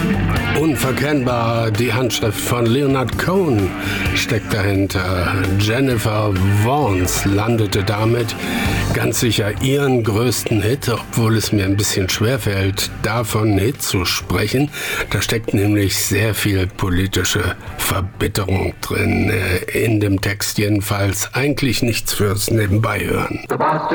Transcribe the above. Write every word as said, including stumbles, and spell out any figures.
Unverkennbar, die Handschrift von Leonard Cohen steckt dahinter. Jennifer Warnes landete damit ganz sicher ihren größten Hit, obwohl es mir ein bisschen schwerfällt, davon Hit zu sprechen. Da steckt nämlich sehr viel politische Verbitterung drin, in dem Text jedenfalls. Eigentlich nichts fürs Nebenbeihören.